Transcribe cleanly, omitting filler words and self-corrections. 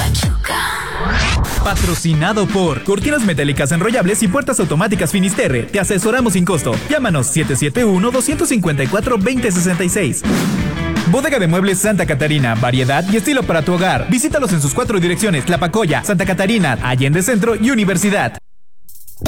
Patrocinado por Cortinas Metálicas Enrollables y Puertas Automáticas Finisterre. Te asesoramos sin costo. Llámanos 771-254-2066. Bodega de Muebles Santa Catarina, variedad y estilo para tu hogar. Visítalos en sus 4 direcciones: Tlapacoya, Santa Catarina, Allende Centro y Universidad.